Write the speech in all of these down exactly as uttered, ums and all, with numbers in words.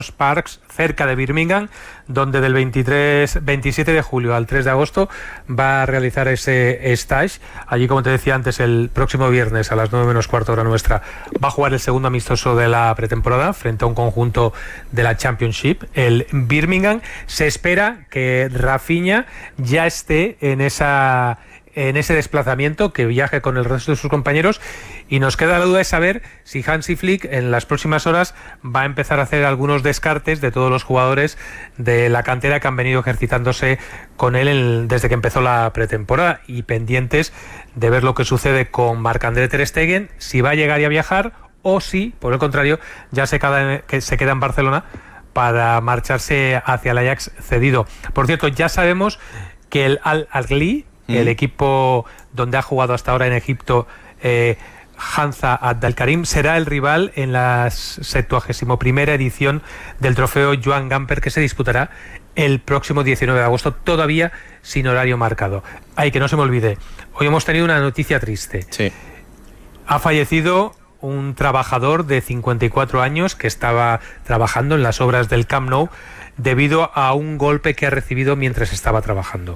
Parks, cerca de Birmingham, donde del veintitrés, veintisiete de julio al tres de agosto va a realizar ese stage. Allí, como te decía antes, el próximo viernes a las nueve menos cuarto hora nuestra va a jugar el segundo amistoso de la pretemporada frente a un conjunto de la Championship, el Birmingham. Se espera que Rafinha ya esté en esa en ese desplazamiento, que viaje con el resto de sus compañeros, y nos queda la duda de saber si Hansi Flick en las próximas horas va a empezar a hacer algunos descartes de todos los jugadores de la cantera que han venido ejercitándose con él el, desde que empezó la pretemporada, y pendientes de ver lo que sucede con Marc-André ter Stegen, si va a llegar y a viajar, o si, por el contrario, ya se queda, que se queda en Barcelona para marcharse hacia el Ajax cedido. Por cierto, ya sabemos que el Al-Ahly, el equipo donde ha jugado hasta ahora en Egipto, eh, Hansa Abdelkarim, será el rival en la septuagésima primera edición del trofeo Joan Gamper, que se disputará el próximo diecinueve de agosto, todavía sin horario marcado. Ay, que no se me olvide, hoy hemos tenido una noticia triste. Sí. Ha fallecido un trabajador de cincuenta y cuatro años que estaba trabajando en las obras del Camp Nou debido a un golpe que ha recibido mientras estaba trabajando.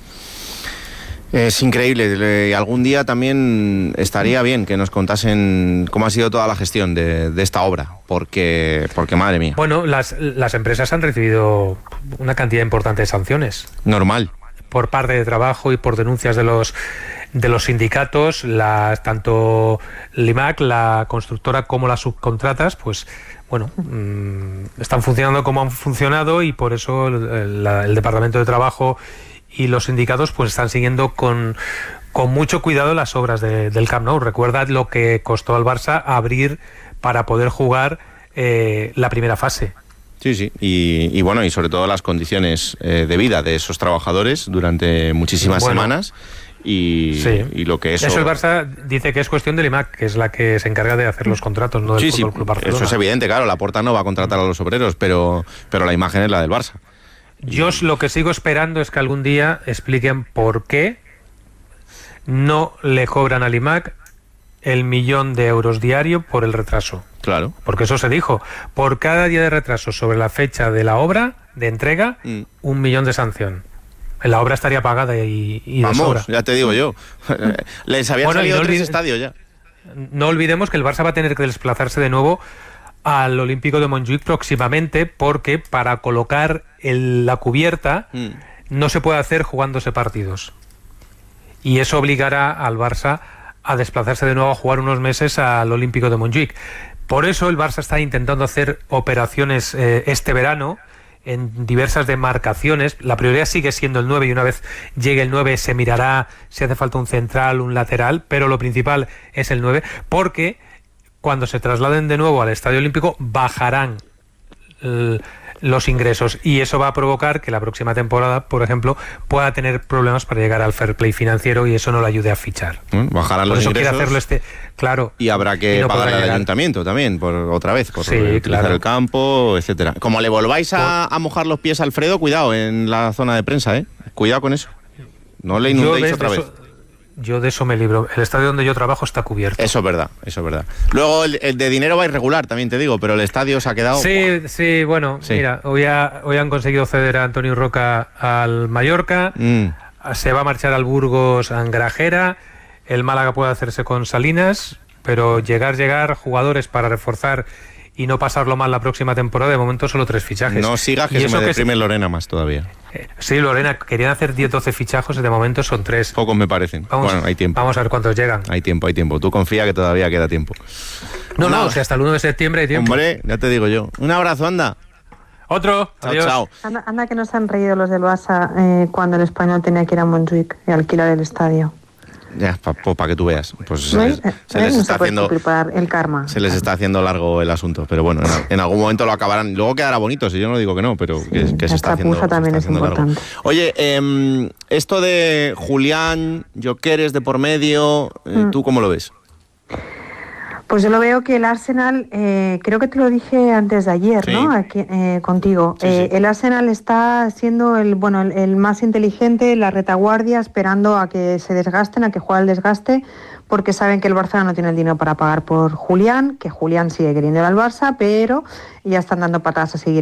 Es increíble. Algún día también estaría bien que nos contasen cómo ha sido toda la gestión de, de esta obra, porque, porque madre mía. Bueno, las, las empresas han recibido una cantidad importante de sanciones. Normal. Por parte de trabajo y por denuncias de los de los sindicatos, las, tanto Limac, la constructora, como las subcontratas, pues bueno, mmm, están funcionando como han funcionado, y por eso el, la, el Departamento de Trabajo y los sindicatos pues están siguiendo con, con mucho cuidado las obras de, del Camp Nou. Recuerda lo que costó al Barça abrir para poder jugar eh, la primera fase. Sí, sí, y, y bueno, y sobre todo las condiciones eh, de vida de esos trabajadores durante muchísimas bueno, semanas, y, sí. y lo que eso... Eso el Barça dice que es cuestión de Limac, que es la que se encarga de hacer los contratos, no del sí, Fútbol sí, Club Barcelona. Eso es evidente, claro, Laporta no va a contratar a los obreros, pero, pero la imagen es la del Barça. Yo lo que sigo esperando es que algún día expliquen por qué no le cobran a Limac el millón de euros diario por el retraso. Claro. Porque eso se dijo. Por cada día de retraso sobre la fecha de la obra, de entrega, mm. un millón de sanción. La obra estaría pagada y, y Vamos, de sobra. Ya te digo yo. Les habían bueno, salido no tres olvide, estadios ya. No olvidemos que el Barça va a tener que desplazarse de nuevo al Olímpico de Montjuic próximamente, porque para colocar el, la cubierta mm. no se puede hacer jugándose partidos, y eso obligará al Barça a desplazarse de nuevo a jugar unos meses al Olímpico de Montjuic. Por eso el Barça está intentando hacer operaciones eh, este verano en diversas demarcaciones. La prioridad sigue siendo el nueve, y una vez llegue el nueve se mirará si hace falta un central, un lateral, pero lo principal es el nueve, porque cuando se trasladen de nuevo al Estadio Olímpico bajarán eh, los ingresos, y eso va a provocar que la próxima temporada, por ejemplo, pueda tener problemas para llegar al fair play financiero, y eso no le ayude a fichar. Bueno, bajarán por los eso ingresos, quiere hacerlo este, claro. Y habrá que no pagar al ayuntamiento también, por otra vez, por sí, utilizar claro. el campo, etcétera. Como le volváis a, a mojar los pies a Alfredo, cuidado en la zona de prensa, ¿eh? Cuidado con eso. No le inundéis otra vez. Eso, yo de eso me libro. El estadio donde yo trabajo está cubierto. Eso es verdad, eso es verdad. Luego el, el de dinero va irregular, también te digo, pero el estadio se ha quedado... Sí, sí, bueno, sí. Mira, hoy, ha, hoy han conseguido ceder a Antonio Roca al Mallorca, mm. se va a marchar al Burgos a Grajera, el Málaga puede hacerse con Salinas, pero llegar, llegar, jugadores para reforzar y no pasarlo mal la próxima temporada, de momento solo tres fichajes. No sigas, que se me deprime se... Lorena más todavía. Eh, sí, Lorena, querían hacer diez doce fichajos y de momento son tres. Pocos me parecen. Vamos, bueno, hay tiempo. Vamos a ver cuántos llegan. Hay tiempo, hay tiempo. Tú confía que todavía queda tiempo. No, no, no, o sea, hasta el uno de septiembre hay tiempo. Hombre, ya te digo yo. Un abrazo, anda. Otro. Chao, adiós. chao. Anda, anda que nos han reído los del Barça eh, cuando el Español tenía que ir a Montjuic y alquilar el estadio. Ya, para pa que tú veas. Pues se ¿No? les, eh, se les no está se haciendo el karma. Se les está haciendo largo el asunto, pero bueno, en, en algún momento lo acabarán. Luego quedará bonito, si yo no digo que no, pero que, que se está haciendo, también se está es haciendo importante. largo. Oye, eh, esto de Julián, Jokeres de por medio, eh, mm. ¿tú cómo lo ves? Pues yo lo veo que el Arsenal, eh, creo que te lo dije antes de ayer, Sí. ¿no? Aquí, eh, contigo. Sí, Eh, sí. El Arsenal está siendo el, bueno, el, el más inteligente, la retaguardia, esperando a que se desgasten, a que juegue el desgaste, porque saben que el Barça no tiene el dinero para pagar por Julián, que Julián sigue queriendo ir al Barça, pero ya están dando patadas a seguir